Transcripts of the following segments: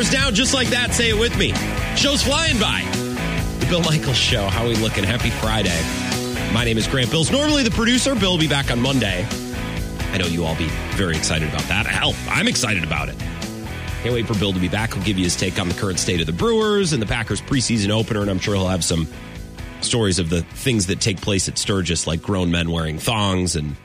hours down, just like that. Say it with me. Show's flying by. The Bill Michaels Show. How are we looking? Happy Friday. My name is Grant Bills. Normally the producer. Bill will be back on Monday. I know you all be very excited about that. Hell, I'm excited about it. Can't wait for Bill to be back. He'll give you his take on the current state of the Brewers and the Packers preseason opener, and I'm sure he'll have some stories of the things that take place at Sturgis, like grown men wearing thongs. And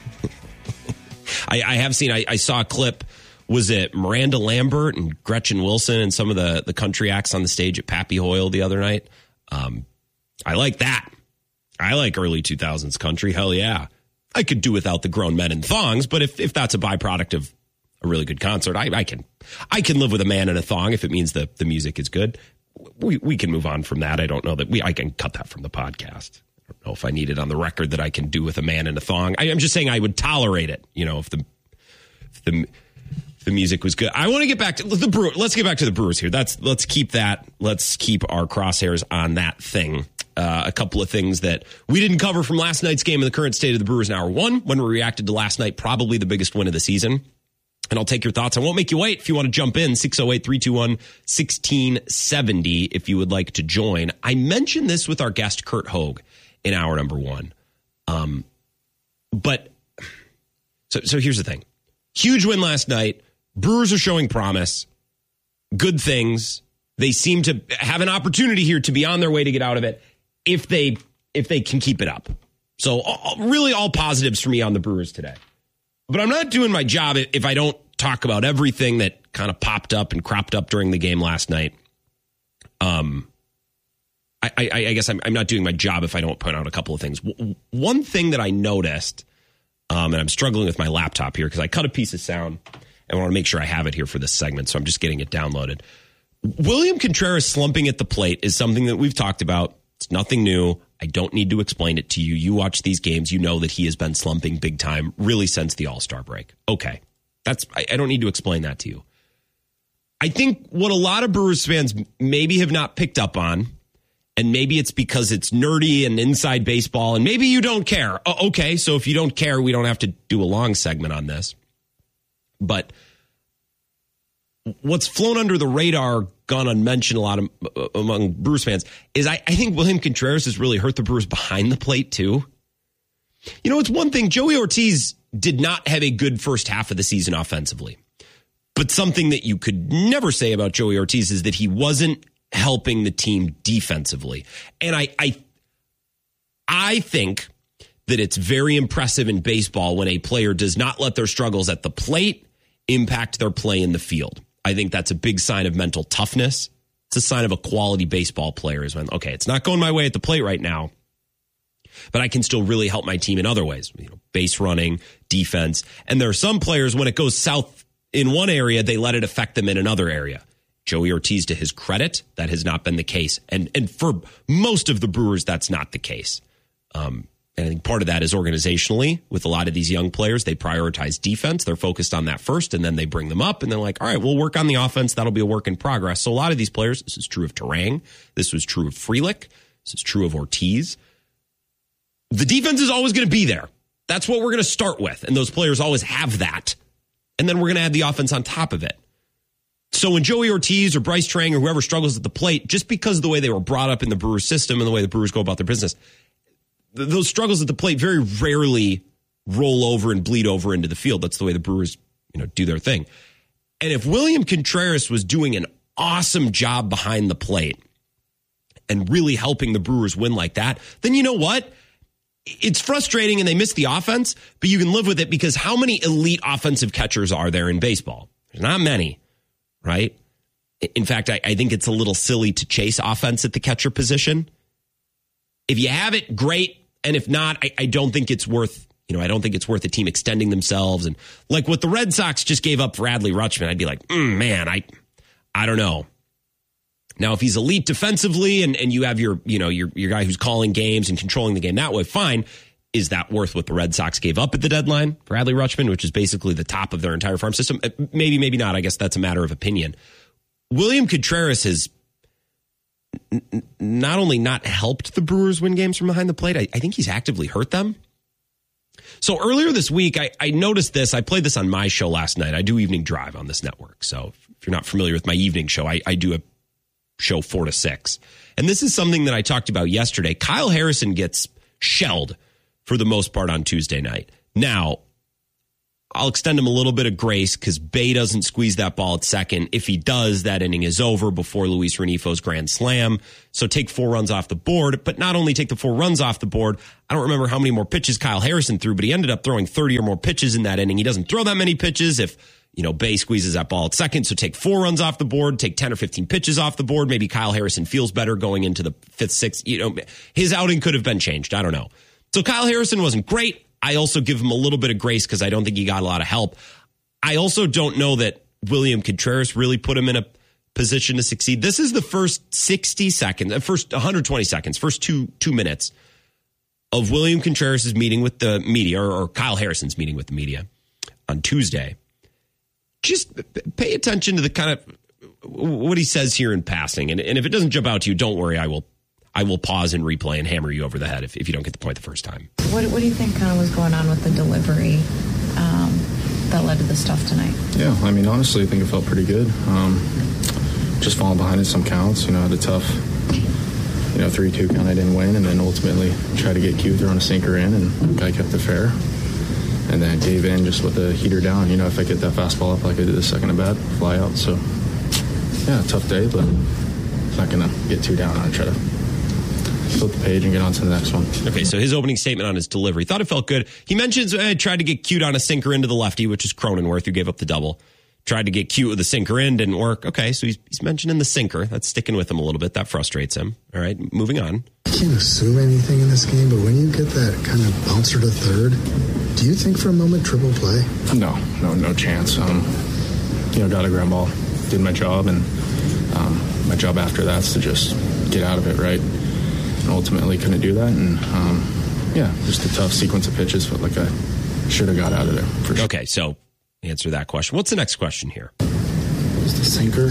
I have seen, I saw a clip. Was it Miranda Lambert and Gretchen Wilson and some of the country acts on the stage at Pappy Hoyle the other night? I like that. I like early 2000s country. Hell yeah. I could do without the grown men in thongs, but if that's a byproduct of a really good concert, I can live with a man in a thong if it means the music is good. We can move on from that. I don't know that I can cut that from the podcast. I don't know if I need it on the record that I can do with a man in a thong. I'm just saying I would tolerate it, if the music was good. I want to get back to the Brewer. Let's get back to the Brewers here. Let's keep that. Let's keep our crosshairs on that thing. A couple of things that we didn't cover from last night's game in the current state of the Brewers in hour one, when we reacted to last night, probably the biggest win of the season. And I'll take your thoughts. I won't make you wait. If you want to jump in, 608-321-1670 if you would like to join. I mentioned this with our guest, Kurt Hogue, in hour number one. But so here's the thing. Huge win last night. Brewers are showing promise. Good things. They seem to have an opportunity here to be on their way to get out of it if they can keep it up. So really all positives for me on the Brewers today. But I'm not doing my job if I don't talk about everything that kind of popped up and cropped up during the game last night. I guess I'm not doing my job if I don't point out a couple of things. One thing that I noticed, and I'm struggling with my laptop here because I cut a piece of sound and I want to make sure I have it here for this segment, so I'm just getting it downloaded. William Contreras slumping at the plate is something that we've talked about. It's nothing new. I don't need to explain it to you. You watch these games, you know that he has been slumping big time really since the All-Star break. Okay. I don't need to explain that to you. I think what a lot of Brewers fans maybe have not picked up on, and maybe it's because it's nerdy and inside baseball, and maybe you don't care. Okay, so if you don't care, we don't have to do a long segment on this. But what's flown under the radar, gone unmentioned a lot among Brewers fans, is I think William Contreras has really hurt the Brewers behind the plate, too. It's one thing. Joey Ortiz did not have a good first half of the season offensively. But something that you could never say about Joey Ortiz is that he wasn't helping the team defensively. And I think that it's very impressive in baseball when a player does not let their struggles at the plate impact their play in the field. I think that's a big sign of mental toughness. It's a sign of a quality baseball player is when, okay, it's not going my way at the plate right now, but I can still really help my team in other ways, base running, defense. And there are some players, when it goes south in one area, they let it affect them in another area. Joey Ortiz, to his credit, that has not been the case. And for most of the Brewers, that's not the case. And I think part of that is organizationally with a lot of these young players. They prioritize defense. They're focused on that first, and then they bring them up, and they're like, all right, we'll work on the offense. That'll be a work in progress. So a lot of these players, this is true of Terang. This was true of Frelick. This is true of Ortiz. The defense is always going to be there. That's what we're going to start with, and those players always have that. And then we're going to add the offense on top of it. So when Joey Ortiz or Bryce Terang or whoever struggles at the plate, just because of the way they were brought up in the Brewers system and the way the Brewers go about their business, those struggles at the plate very rarely roll over and bleed over into the field. That's the way the Brewers, do their thing. And if William Contreras was doing an awesome job behind the plate and really helping the Brewers win like that, then you know what? It's frustrating and they miss the offense, but you can live with it because how many elite offensive catchers are there in baseball? There's not many, right? In fact, I think it's a little silly to chase offense at the catcher position. If you have it, great. And if not, I don't think it's worth, I don't think it's worth a team extending themselves. And like what the Red Sox just gave up for Adley Rutschman, I'd be like, man, I don't know. Now, if he's elite defensively and you have your guy who's calling games and controlling the game that way, fine. Is that worth what the Red Sox gave up at the deadline for Adley Rutschman, which is basically the top of their entire farm system? Maybe, maybe not. I guess that's a matter of opinion. William Contreras has not only not helped the Brewers win games from behind the plate, I think he's actively hurt them. So earlier this week, I noticed this. I played this on my show last night. I do Evening Drive on this network. So if If you're not familiar with my evening show, I do a show 4 to 6. And this is something that I talked about yesterday. Kyle Harrison gets shelled for the most part on Tuesday night. Now, I'll extend him a little bit of grace because Bay doesn't squeeze that ball at second. If he does, that inning is over before Luis Renifo's grand slam. So take 4 runs off the board, but not only take the 4 runs off the board, I don't remember how many more pitches Kyle Harrison threw, but he ended up throwing 30 or more pitches in that inning. He doesn't throw that many pitches if, Bay squeezes that ball at second. So take 4 runs off the board, take 10 or 15 pitches off the board. Maybe Kyle Harrison feels better going into the 5th, 6th. His outing could have been changed. I don't know. So Kyle Harrison wasn't great. I also give him a little bit of grace because I don't think he got a lot of help. I also don't know that William Contreras really put him in a position to succeed. This is the first 60 seconds, first 120 seconds, first two minutes of William Contreras' meeting with the media, or Kyle Harrison's meeting with the media on Tuesday. Just pay attention to the kind of what he says here in passing. And if it doesn't jump out to you, don't worry. I will pause and replay and hammer you over the head if you don't get the point the first time. What do you think kind of was going on with the delivery that led to the stuff tonight? Yeah, honestly, I think it felt pretty good. Just falling behind in some counts. Had a tough, 3-2 count I didn't win, and then ultimately tried to get Q throwing a sinker in, and the guy kept it fair. And then gave in just with the heater down. If I get that fastball up like I did the second at bat, fly out. So, yeah, tough day, but I'm not going to get too down on it. Try to flip the page and get on to the next one. Okay, so his opening statement on his delivery. Thought it felt good. He mentions tried to get cute on a sinker into the lefty, which is Cronenworth, who gave up the double. Tried to get cute with the sinker in, didn't work. Okay, so he's mentioning the sinker. That's sticking with him a little bit. That frustrates him. All right, moving on. You can't assume anything in this game, but when you get that kind of bouncer to third, do you think for a moment triple play? No chance. Got a ground ball, did my job, and my job after that's to just get out of it, right? And ultimately couldn't do that, and just a tough sequence of pitches. Felt like I should have got out of there for sure. Okay, so answer that question. What's the next question here? Was the sinker?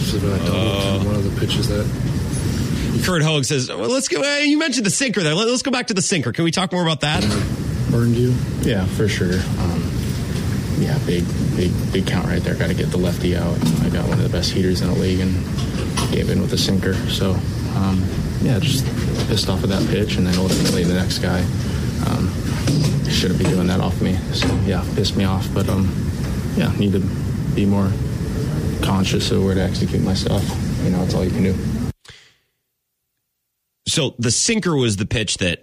One of the pitches that Kurt Hogue says, well, let's go. You mentioned the sinker there. Let's go back to the sinker. Can we talk more about that? Burned you? Yeah, for sure. Big count right there. Got to get the lefty out. I got one of the best heaters in the league and gave in with a sinker. So, just pissed off of that pitch, and then ultimately the next guy shouldn't be doing that off me. So, pissed me off. But, need to be more conscious of where to execute my stuff. That's all you can do. So the sinker was the pitch that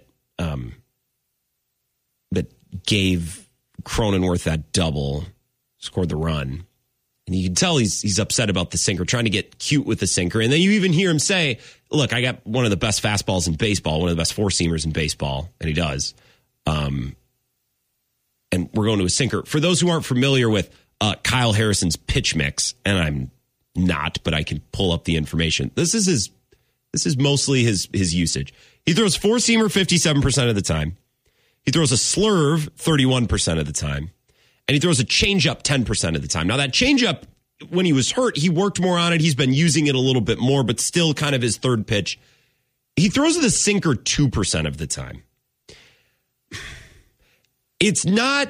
gave Cronenworth that double, scored the run. And you can tell he's upset about the sinker, trying to get cute with the sinker. And then you even hear him say, look, I got one of the best fastballs in baseball, one of the best four-seamers in baseball. And he does. And we're going to a sinker. For those who aren't familiar with Kyle Harrison's pitch mix, and I'm not, but I can pull up the information. This is mostly his usage. He throws four-seamer 57% of the time. He throws a slurve 31% of the time. And he throws a changeup 10% of the time. Now, that changeup, when he was hurt, he worked more on it. He's been using it a little bit more, but still kind of his third pitch. He throws the sinker 2% of the time. It's not...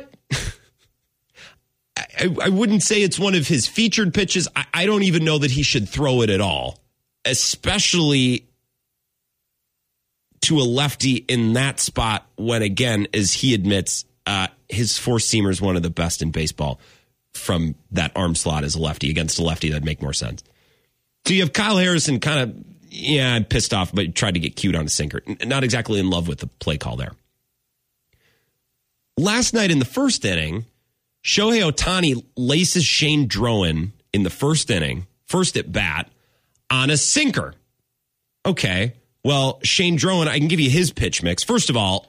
I wouldn't say it's one of his featured pitches. I don't even know that he should throw it at all, especially to a lefty in that spot when, again, as he admits, his four-seamer is one of the best in baseball from that arm slot as a lefty. Against a lefty, that'd make more sense. So you have Kyle Harrison kind of, pissed off, but tried to get cute on a sinker. Not exactly in love with the play call there. Last night in the first inning, Shohei Ohtani laces Shane Drowan in the first inning, first at bat, on a sinker. Okay, well, Shane Drowan, I can give you his pitch mix. First of all,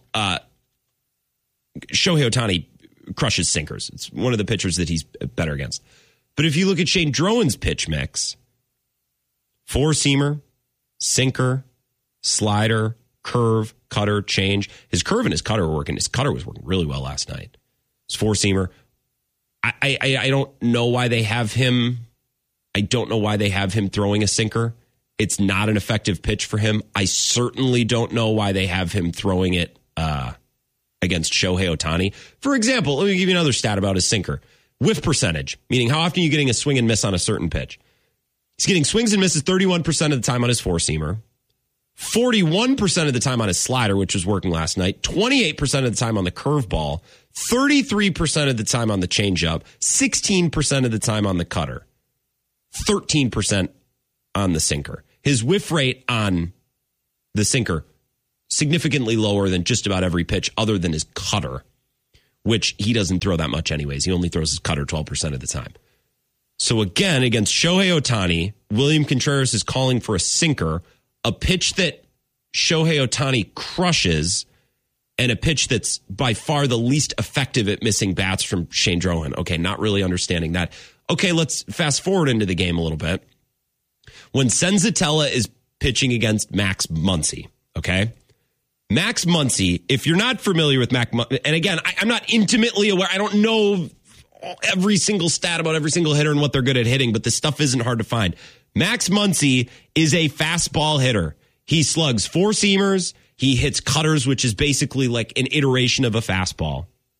Shohei Ohtani crushes sinkers. It's one of the pitchers that he's better against. But if you look at Shane Drowan's pitch mix, four-seamer, sinker, slider, curve, cutter, change. His curve and his cutter were working. His cutter was working really well last night. His four-seamer. I don't know why they have him. I don't know why they have him throwing a sinker. It's not an effective pitch for him. I certainly don't know why they have him throwing it against Shohei Ohtani. For example, let me give you another stat about his sinker. whiff percentage, meaning how often are you getting a swing and miss on a certain pitch. He's getting swings and misses 31% of the time on his four-seamer, 41% of the time on his slider, which was working last night, 28% of the time on the curveball, 33% of the time on the changeup, 16% of the time on the cutter, 13% on the sinker. His whiff rate on the sinker, significantly lower than just about every pitch other than his cutter, which he doesn't throw that much anyways. He only throws his cutter 12% of the time. So again, against Shohei Ohtani, William Contreras is calling for a sinker, a pitch that Shohei Ohtani crushes, and a pitch that's by far the least effective at missing bats from Shane Drohan. Okay, not really understanding that. Okay, let's fast forward into the game a little bit. When Senzatella is pitching against Max Muncy, okay? Max Muncy, if you're not familiar with Max Muncy, and again, I'm not intimately aware, I don't know every single stat about every single hitter and what they're good at hitting, but this stuff isn't hard to find. Max Muncy is a fastball hitter. He slugs four-seamers. He hits cutters, which is basically like an iteration of a fastball.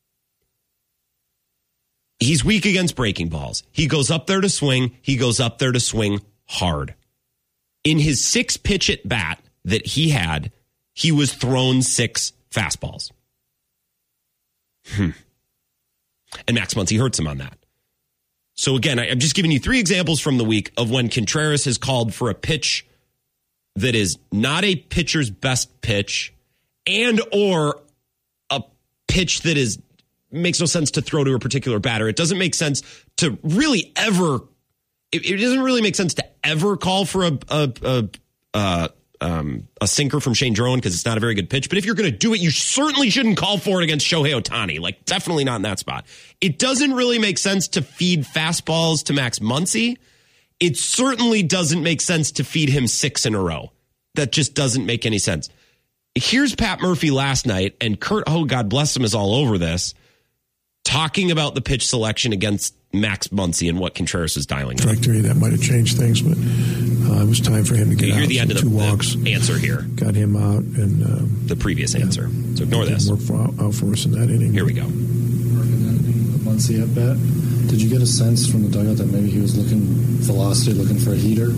He's weak against breaking balls. He goes up there to swing. He goes up there to swing hard. In his 6-pitch at bat that he had, he was thrown 6 fastballs. And Max Muncy hurts him on that. So again, I'm just giving you 3 examples from the week of when Contreras has called for a pitch that is not a pitcher's best pitch and or a pitch that is makes no sense to throw to a particular batter. It doesn't make sense to really ever. It doesn't really make sense to ever call for a sinker from Shane Drohan because it's not a very good pitch. But if you're going to do it, you certainly shouldn't call for it against Shohei Ohtani. Like, definitely not in that spot. It doesn't really make sense to feed fastballs to Max Muncy. It certainly doesn't make sense to feed him 6 in a row. That just doesn't make any sense. Here's Pat Murphy last night, and Kurt, oh, God bless him, is all over this, talking about the pitch selection against Max Muncy and what Contreras was dialing. Trajectory that might have changed things, but it was time for him to get out. Hear the end of 2 walks. The answer here. Got him out, and the previous answer. So ignore this. Work out for us in that inning. Here we go. Muncy at bat. Did you get a sense from the dugout that maybe he was looking velocity, looking for a heater?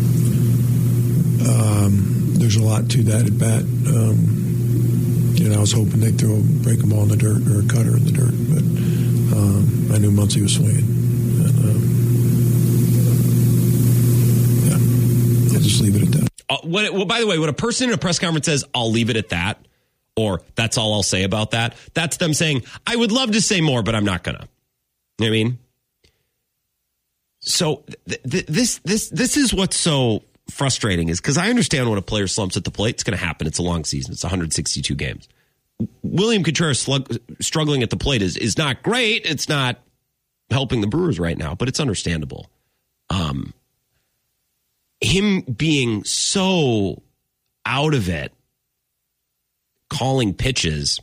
There's a lot to that at bat. I was hoping they'd throw a breaking ball in the dirt or a cutter in the dirt, but I knew Muncy was swinging. And, I'll just leave it at that. Well, by the way, when a person in a press conference says, "I'll leave it at that," or "That's all I'll say about that," that's them saying, "I would love to say more, but I'm not gonna." You know what I mean? So this is what's so frustrating is because I understand when a player slumps at the plate, it's going to happen. It's a long season. It's 162 games. William Contreras struggling at the plate is not great. It's not helping the Brewers right now, but it's understandable. Him being so out of it, calling pitches,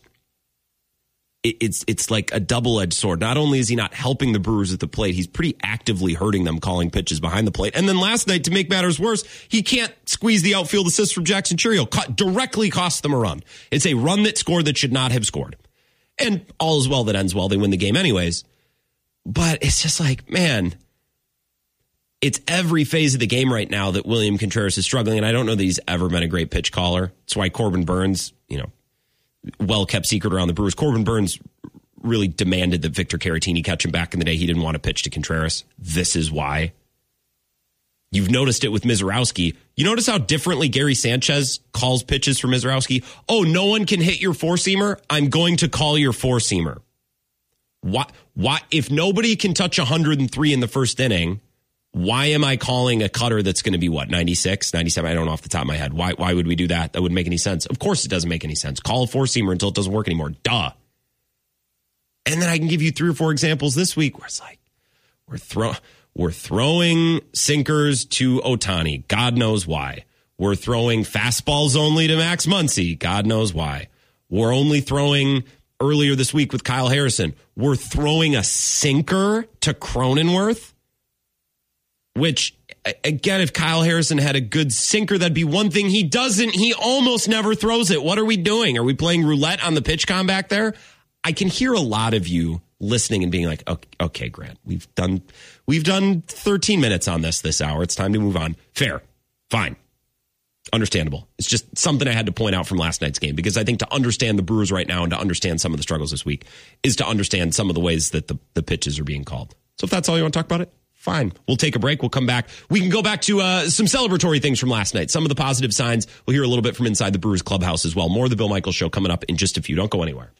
it's like a double-edged sword. Not only is he not helping the Brewers at the plate, he's pretty actively hurting them calling pitches behind the plate. And then last night, to make matters worse, he can't squeeze the outfield assist from Jackson Chourio. Directly cost them a run. It's a run that scored that should not have scored. And all is well that ends well. They win the game anyways. But it's just like, man, it's every phase of the game right now that William Contreras is struggling. And I don't know that he's ever been a great pitch caller. That's why Corbin Burns, well-kept secret around the Brewers. Corbin Burns really demanded that Victor Caratini catch him back in the day. He didn't want to pitch to Contreras. This is why. You've noticed it with Mizorowski. You notice how differently Gary Sanchez calls pitches for Mizorowski? Oh, no one can hit your four-seamer? I'm going to call your four-seamer. Why? If nobody can touch 103 in the first inning, why am I calling a cutter that's going to be, 96, 97? I don't know off the top of my head. Why would we do that? That wouldn't make any sense. Of course it doesn't make any sense. Call a four-seamer until it doesn't work anymore. Duh. And then I can give you 3 or 4 examples this week where it's like, we're throwing sinkers to Ohtani. God knows why. We're throwing fastballs only to Max Muncy. God knows why. We're only throwing, earlier this week with Kyle Harrison, we're throwing a sinker to Cronenworth. Which, again, if Kyle Harrison had a good sinker, that'd be one thing. He doesn't. He almost never throws it. What are we doing? Are we playing roulette on the pitch com back there? I can hear a lot of you listening and being like, okay, Grant, we've done 13 minutes on this hour. It's time to move on. Fair. Fine. Understandable. It's just something I had to point out from last night's game, because I think to understand the Brewers right now and to understand some of the struggles this week is to understand some of the ways that the pitches are being called. So if that's all you want to talk about it, fine. We'll take a break. We'll come back. We can go back to some celebratory things from last night. Some of the positive signs. We'll hear a little bit from inside the Brewers clubhouse as well. More of the Bill Michaels Show coming up in just a few. Don't go anywhere.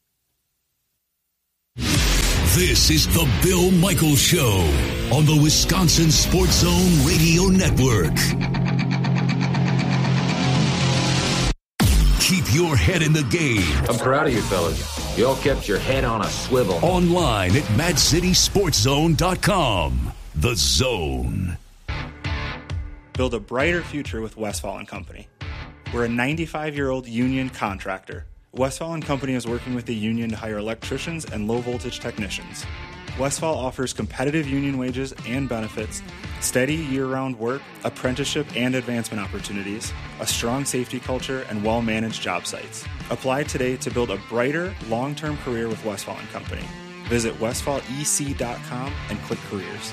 This is the Bill Michaels Show on the Wisconsin Sports Zone Radio Network. Keep your head in the game. I'm proud of you fellas. You all kept your head on a swivel. Online at MadCitySportsZone.com. The Zone. Build a brighter future with Westfall & Company. We're a 95-year-old union contractor. Westfall & Company is working with the union to hire electricians and low-voltage technicians. Westfall offers competitive union wages and benefits, steady year-round work, apprenticeship and advancement opportunities, a strong safety culture, and well-managed job sites. Apply today to build a brighter, long-term career with Westfall & Company. Visit westfallec.com and click careers.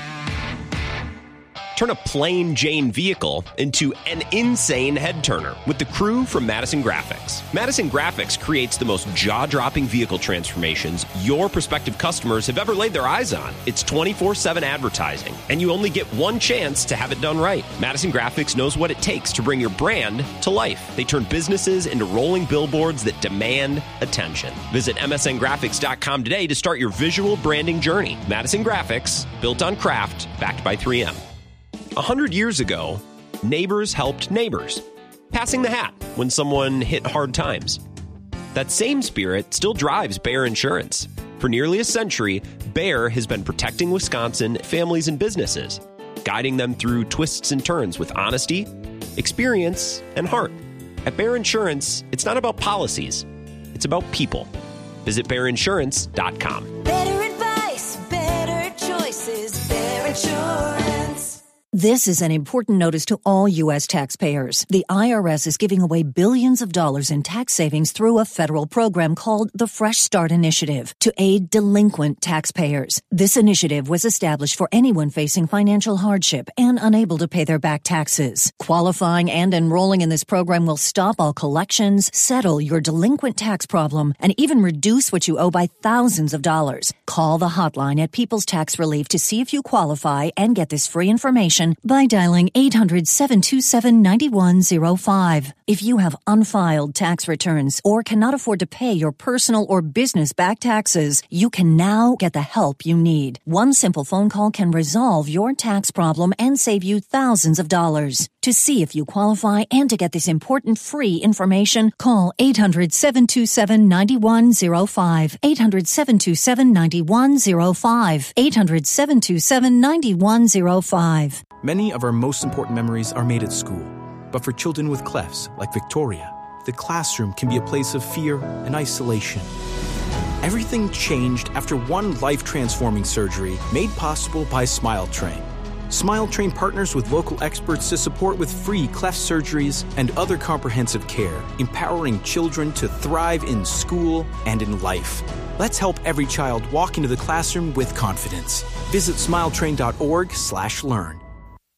Turn a plain Jane vehicle into an insane head turner with the crew from Madison Graphics. Madison Graphics creates the most jaw-dropping vehicle transformations your prospective customers have ever laid their eyes on. It's 24/7 advertising, and you only get one chance to have it done right. Madison Graphics knows what it takes to bring your brand to life. They turn businesses into rolling billboards that demand attention. Visit msngraphics.com today to start your visual branding journey. Madison Graphics, built on craft, backed by 3M. 100 years ago, neighbors helped neighbors, passing the hat when someone hit hard times. That same spirit still drives Bear Insurance. For nearly a century, Bear has been protecting Wisconsin families and businesses, guiding them through twists and turns with honesty, experience, and heart. At Bear Insurance, it's not about policies, it's about people. Visit BearInsurance.com. Better advice, better choices, Bear Insurance. This is an important notice to all U.S. taxpayers. The IRS is giving away billions of dollars in tax savings through a federal program called the Fresh Start Initiative to aid delinquent taxpayers. This initiative was established for anyone facing financial hardship and unable to pay their back taxes. Qualifying and enrolling in this program will stop all collections, settle your delinquent tax problem, and even reduce what you owe by thousands of dollars. Call the hotline at People's Tax Relief to see if you qualify and get this free information by dialing 800-727-9105. If you have unfiled tax returns or cannot afford to pay your personal or business back taxes, you can now get the help you need. One simple phone call can resolve your tax problem and save you thousands of dollars. To see if you qualify and to get this important free information, call 800-727-9105. 800-727-9105. 800-727-9105. Many of our most important memories are made at school. But for children with clefts, like Victoria, the classroom can be a place of fear and isolation. Everything changed after one life-transforming surgery made possible by Smile Train. Smile Train partners with local experts to support with free cleft surgeries and other comprehensive care, empowering children to thrive in school and in life. Let's help every child walk into the classroom with confidence. Visit smiletrain.org/learn.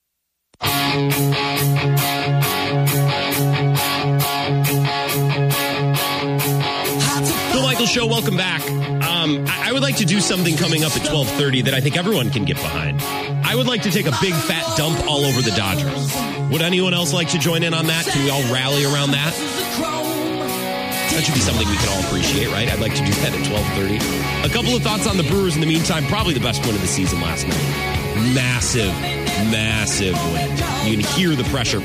Bill Michaels Show, welcome back. I would like to do something coming up at 12:30 that I think everyone can get behind. I would like to take a big fat dump all over the Dodgers. Would anyone else like to join in on that? Can we all rally around that? That should be something we can all appreciate, right? I'd like to do that at 12:30. A couple of thoughts on the Brewers in the meantime. Probably the best win of the season last night. Massive win. You can hear the pressure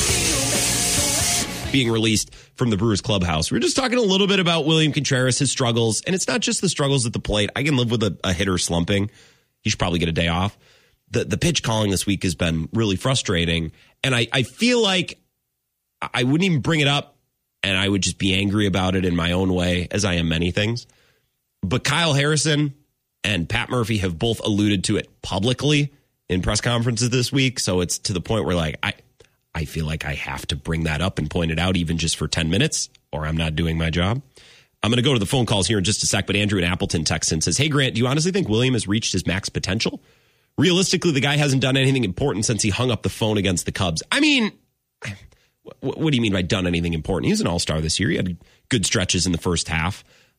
being released from the Brewers clubhouse. We were just talking a little bit about William Contreras, his struggles, and it's not just the struggles at the plate. I can live with a hitter slumping. He should probably get a day off. The pitch calling this week has been really frustrating, and I feel like I wouldn't even bring it up, and I would just be angry about it in my own way, as I am many things. But Kyle Harrison and Pat Murphy have both alluded to it publicly in press conferences this week, so it's to the point where like I feel like I have to bring that up and point it out, even just for 10 minutes, or I'm not doing my job. I'm going to go to the phone calls here in just a sec, but Andrew in Appleton texts and says, hey, Grant, do you honestly think William has reached his max potential? Realistically, the guy hasn't done anything important since he hung up the phone against the Cubs. I mean, what do you mean by done anything important? He was an all-star this year. He had good stretches in the first half.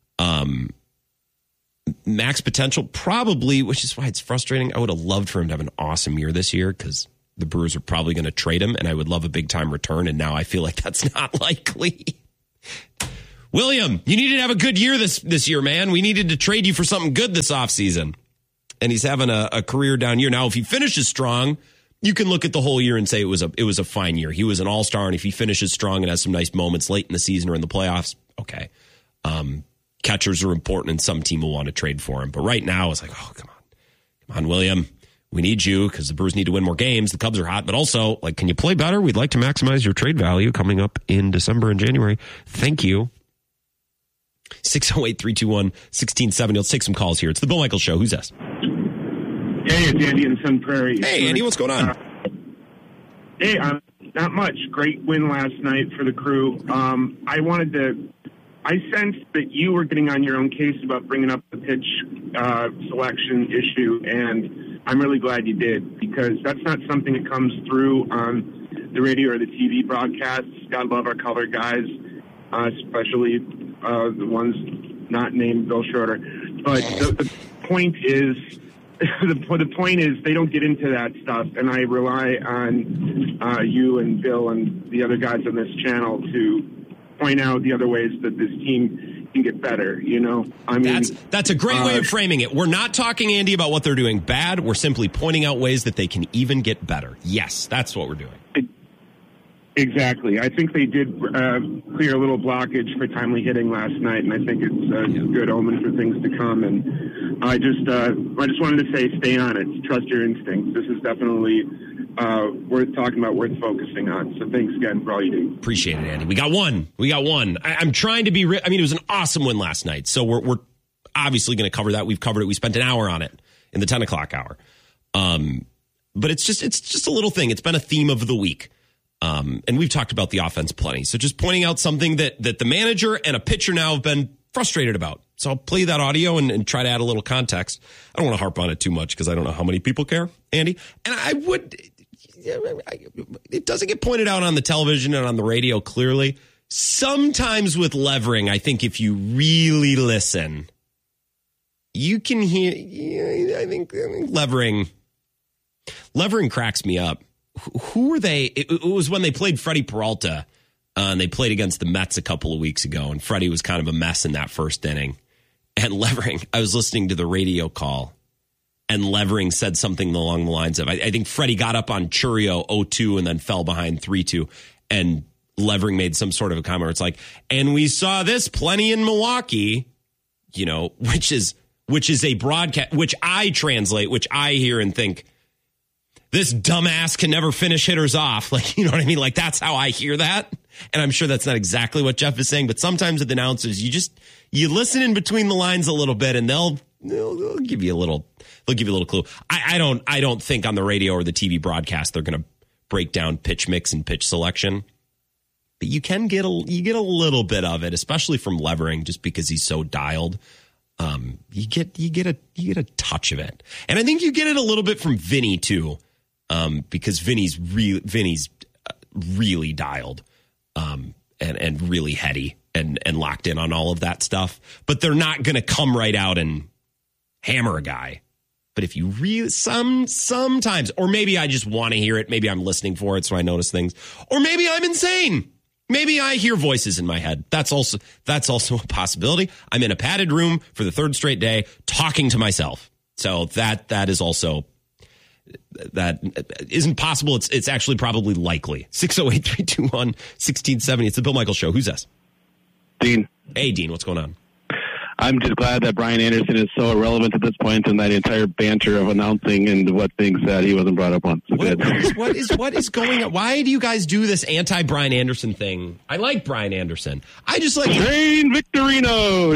Max potential, probably, which is why it's frustrating. I would have loved for him to have an awesome year this year because the Brewers are probably going to trade him, and I would love a big-time return, and now I feel like that's not likely. William, you needed to have a good year this year, man. We needed to trade you for something good this offseason. And he's having a career down year. Now, if he finishes strong, you can look at the whole year and say it was a fine year. He was an all-star, and if he finishes strong and has some nice moments late in the season or in the playoffs, okay. Catchers are important, and some team will want to trade for him. But right now, it's like, oh, come on, William. We need you because the Brewers need to win more games. The Cubs are hot, but also, like, can you play better? We'd like to maximize your trade value coming up in December and January. Thank you. 608-321-1670. Let's take some calls here. It's the Bill Michaels Show. Who's this? Hey, it's Andy in Sun Prairie. Hey, Andy, what's going on? Hey, not much. Great win last night for the Crew. I sensed that you were getting on your own case about bringing up the pitch selection issue, and I'm really glad you did, because that's not something that comes through on the radio or the TV broadcasts. God love our color guys, especially the ones not named Bill Schroeder. But the point is, the point is they don't get into that stuff, and I rely on you and Bill and the other guys on this channel to point out the other ways that this team can get better, you know? I mean, that's a great way of framing it. We're not talking, Andy, about what they're doing bad. We're simply pointing out ways that they can even get better. Yes, that's what we're doing. Exactly. I think they did clear a little blockage for timely hitting last night, and I think it's a good omen for things to come. And I just wanted to say, stay on it. Trust your instincts. This is definitely worth talking about, worth focusing on. So thanks again for all you do. Appreciate it, Andy. We got one. I'm trying to be. I mean, it was an awesome win last night. So we're obviously going to cover that. We've covered it. We spent an hour on it in the 10 o'clock hour. But it's just a little thing. It's been a theme of the week. And we've talked about the offense plenty. So just pointing out something that the manager and a pitcher now have been frustrated about. So I'll play that audio and try to add a little context. I don't want to harp on it too much because I don't know how many people care, Andy. And it doesn't get pointed out on the television and on the radio clearly. Sometimes with Levering, I think if you really listen, you can hear, I think Levering cracks me up. Who were they? It was when they played Freddie Peralta, and they played against the Mets a couple of weeks ago, and Freddie was kind of a mess in that first inning. And Levering, I was listening to the radio call, and Levering said something along the lines of, I think Freddie got up on Churio 0-2 and then fell behind 3-2, and Levering made some sort of a comment where it's like, and we saw this plenty in Milwaukee, you know, which is a broadcast, which I translate, which I hear and think, this dumbass can never finish hitters off. Like, you know what I mean? Like, that's how I hear that. And I'm sure that's not exactly what Jeff is saying, but sometimes with announcers, you listen in between the lines a little bit and they'll give you a little clue. I don't think on the radio or the TV broadcast, they're going to break down pitch mix and pitch selection, but you get a little bit of it, especially from Levering, just because he's so dialed. You get a touch of it. And I think you get it a little bit from Vinny too. Because Vinny's really dialed, and really heady and locked in on all of that stuff. But they're not going to come right out and hammer a guy. But if you really sometimes, or maybe I just want to hear it. Maybe I'm listening for it, so I notice things. Or maybe I'm insane. Maybe I hear voices in my head. That's also a possibility. I'm in a padded room for the third straight day talking to myself. So that is also. That isn't possible. It's actually probably likely. 608-321-1670. It's the Bill Michaels Show. Who's this? Dean. Hey, Dean. What's going on? I'm just glad that Brian Anderson is so irrelevant at this point, and that entire banter of announcing and what things that he wasn't brought up on. So what is going on? Why do you guys do this anti-Brian Anderson thing? I like Brian Anderson. I just like Shane Victorino.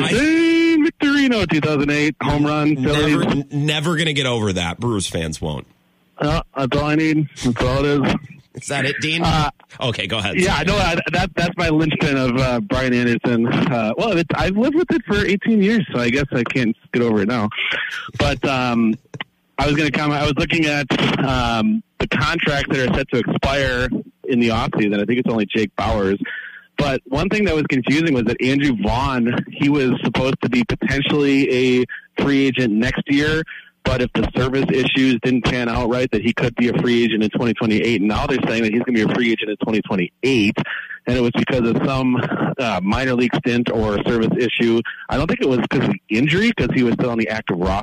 2008 home run. Never going to get over that. Brewers fans won't. That's all I need. That's all it is. Is that it, Dean? Okay, go ahead. Yeah, no, that's my linchpin of Brian Anderson. I've lived with it for 18 years, so I guess I can't get over it now. But I was going to comment. I was looking at the contracts that are set to expire in the offseason. I think it's only Jake Bauers. But one thing that was confusing was that Andrew Vaughn, he was supposed to be potentially a free agent next year, but if the service issues didn't pan out right, that he could be a free agent in 2028. And now they're saying that he's going to be a free agent in 2028, and it was because of some minor league stint or service issue. I don't think it was because of injury, because he was still on the active roster.